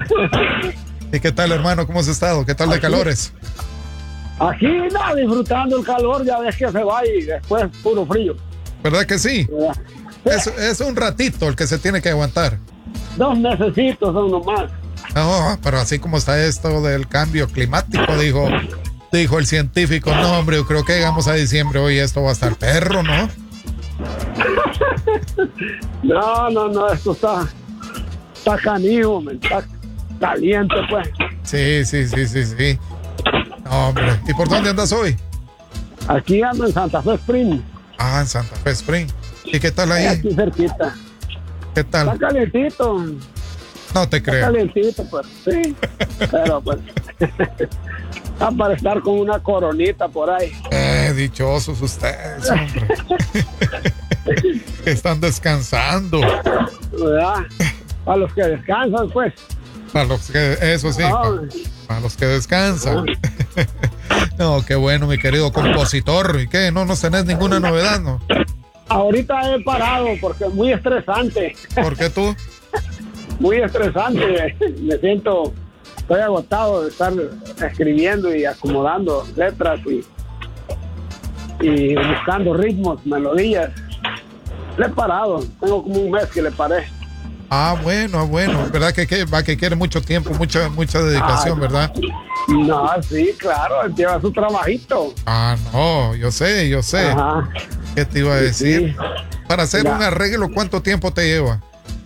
¿Y qué tal, hermano? ¿Cómo has estado? ¿Qué tal de calores? Aquí, nada, disfrutando el calor, ya ves que se va y después puro frío. ¿Verdad que sí? Es un ratito el que se tiene que aguantar. 2 mesecitos son nomás. No, pero así como está esto del cambio climático, dijo el científico, no, hombre, yo creo que llegamos a diciembre, hoy esto va a estar perro, ¿no? No, esto está canijo, está caliente, pues. Sí. No, hombre, ¿y por dónde andas hoy? Aquí ando en Santa Fe Spring. Ah, en Santa Fe Spring. ¿Y qué tal ahí? Aquí cerquita. ¿Qué tal? Está calientito. No te creo. Está calientito, pues, sí. Pero, pues, está para estar con una coronita por ahí. Dichosos ustedes, hombre. Están descansando. ¿Verdad? Para los que descansan, pues. Para los que, eso sí, para los que descansan. No, qué bueno, mi querido compositor. ¿Y qué? ¿No nos tenés ninguna novedad, no? Ahorita he parado porque es muy estresante. ¿Por qué tú? Muy estresante. Estoy agotado de estar escribiendo y acomodando letras y buscando ritmos, melodías. Le he parado. Tengo como un mes que le paré. Ah, bueno. ¿Verdad que quiere mucho tiempo, mucha dedicación, verdad? No, sí, claro, él lleva su trabajito. Ah, no, yo sé. Ajá. ¿Qué te iba a decir? Sí. Para hacer un arreglo, ¿cuánto tiempo te lleva?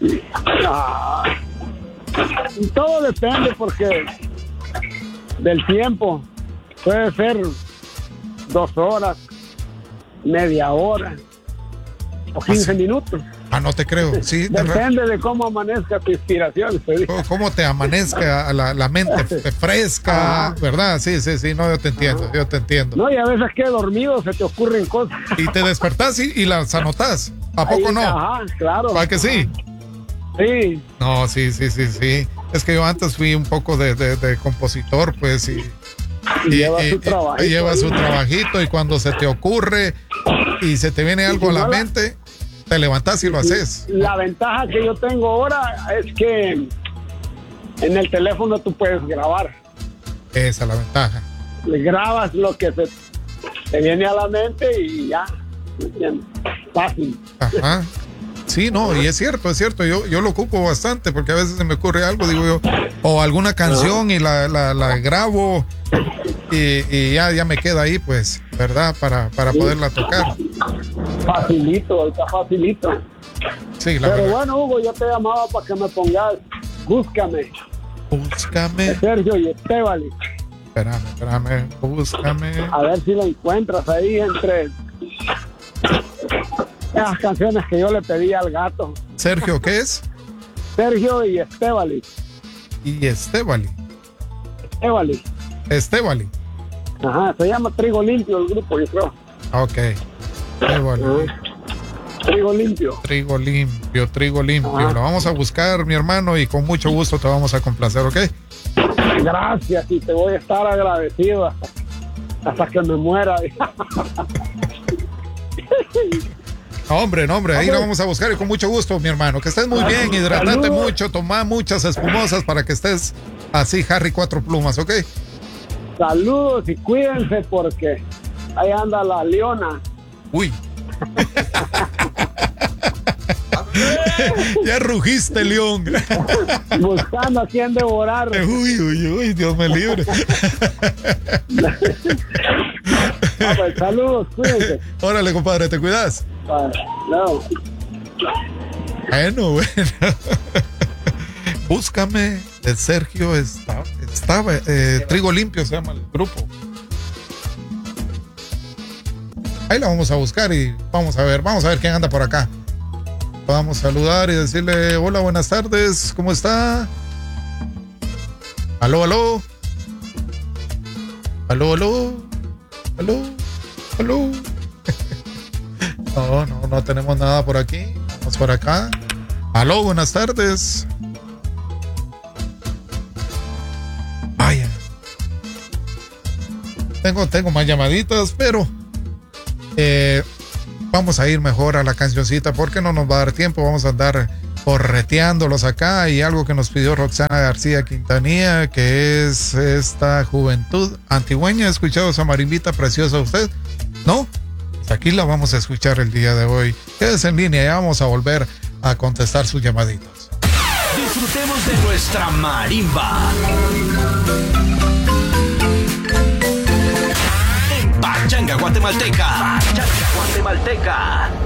Todo depende porque del tiempo. Puede ser 2 horas, media hora o 15 minutos. Ah, no te creo. Sí, depende de cómo amanezca tu inspiración. Cómo te amanezca la mente fresca, ¿verdad? Sí. No, yo te entiendo. No, y a veces que dormido se te ocurren cosas. Y te despertás y las anotás. ¿A poco no? Ajá, claro. ¿Para que sí? Sí. No, sí. Es que yo antes fui un poco de compositor, pues, y lleva su trabajito. Lleva su trabajito, y cuando se te ocurre y se te viene algo a la mente, te levantás y lo haces. La ventaja que yo tengo ahora es que en el teléfono tú puedes grabar. Esa es la ventaja. Le grabas lo que te viene a la mente y ya. Fácil. Ajá. Sí, no, y es cierto. Yo lo ocupo bastante porque a veces se me ocurre algo, digo yo, o alguna canción y la grabo y ya me queda ahí, pues, ¿verdad? Para poderla tocar. Facilito. Sí, Pero verdad. Bueno, Hugo, yo te llamaba para que me pongas Búscame. De Sergio y Estevali. Espérame, búscame. A ver si la encuentras ahí entre esas canciones que yo le pedí al gato. Sergio, ¿qué es? Sergio y Estevali. Estevali. Ajá, se llama Trigo Limpio el grupo, yo creo. Ok. Trigo Limpio. Ajá. Lo vamos a buscar, mi hermano, y con mucho gusto te vamos a complacer, ¿ok? Gracias, y te voy a estar agradecido hasta que me muera. Hombre, ahí lo vamos a buscar y con mucho gusto, mi hermano. Que estés muy bien, hidratate mucho, toma muchas espumosas para que estés así, Harry 4 plumas, ¿ok? Saludos y cuídense porque ahí anda la leona. Uy. Ya rugiste, león. Buscando a quien devorar. Uy, Dios me libre. Pues, saludos, cuídense. Órale, compadre, ¿te cuidas? No. Bueno. Búscame de Sergio estaba Trigo Limpio se llama el grupo. Ahí la vamos a buscar y vamos a ver quién anda por acá. Vamos a saludar y decirle hola, buenas tardes, ¿cómo está? Aló. No tenemos nada por aquí. Vamos por acá. Aló, buenas tardes. Vaya. Tengo más llamaditas, pero vamos a ir mejor a la cancioncita porque no nos va a dar tiempo. Vamos a andar correteándolos acá, y algo que nos pidió Roxana García Quintanilla, que es esta juventud antigüeña. ¿Ha escuchado esa marimbita preciosa usted? ¿No? Pues aquí la vamos a escuchar el día de hoy. Quédese en línea, ya vamos a volver a contestar sus llamaditos. Disfrutemos de nuestra marimba en Pachanga Guatemalteca. Pachanga Guatemalteca.